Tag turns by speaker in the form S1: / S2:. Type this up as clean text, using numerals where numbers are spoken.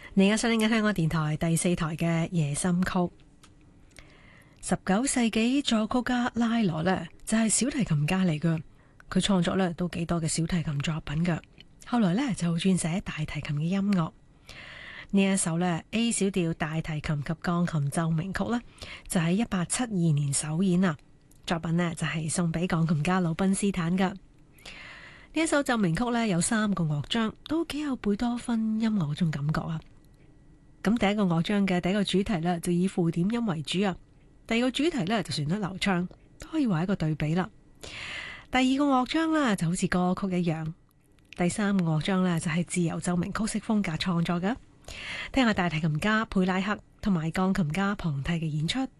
S1: 你而家收聽緊香港電台第4台嘅夜心曲。19世紀作曲家拉羅呢，就係小提琴家嚟㗎，佢創作呢都幾多嘅小提琴作品㗎。後來呢，就轉寫大提琴嘅音樂。呢一首呢 A 小調大提琴及鋼琴奏鳴曲呢，就喺1872年首演啊。作品呢，就係送俾鋼琴家魯賓斯坦㗎。呢一首奏鳴曲呢，有3個樂章，都幾有貝多芬音樂嗰種感覺啊。咁第一個樂章嘅第一個主題呢，就以附點音為主啊。第二個主題呢，就旋律流暢，都可以話一個對比啦。第二個樂章呢，就好似歌曲一樣。第三個樂章呢，就係自由奏鳴曲式風格創作嘅。聽下大提琴家佩拉克同埋鋼琴家龐蒂嘅演出。